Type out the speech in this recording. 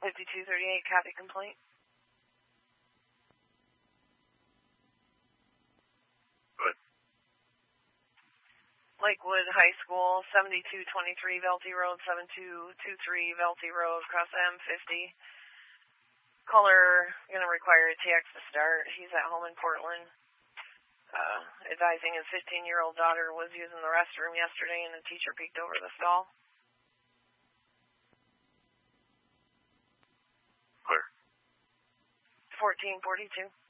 5238, copy complaint. Good. Lakewood High School, 7223 Velty Road, 7223 Velty Road, across M50. Caller going to require a TX to start. He's at home in Portland. Advising his 15-year-old daughter was using the restroom yesterday and the teacher peeked over the stall. Clear. 1442.